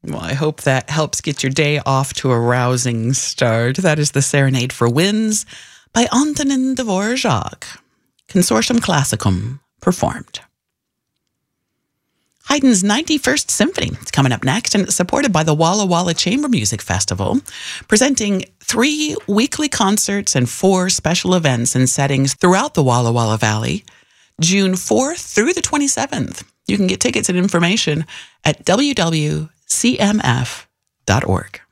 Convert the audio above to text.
Well, I hope that helps get your day off to a rousing start. That is the Serenade for Winds by Antonin Dvorak, Consortium Classicum, performed. Haydn's 91st Symphony is coming up next, and it's supported by the Walla Walla Chamber Music Festival, presenting 3 weekly concerts and 4 special events in settings throughout the Walla Walla Valley, June 4th through the 27th. You can get tickets and information at www.cmf.org.